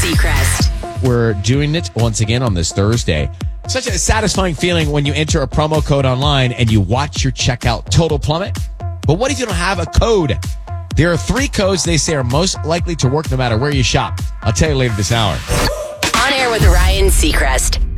Seacrest. We're doing it once again on this Thursday. Such a satisfying feeling when you enter a promo code online and you watch your checkout total plummet. But what if you don't have a code? There are 3 codes they say are most likely to work no matter where you shop. I'll tell you later this hour. On air with Ryan Seacrest.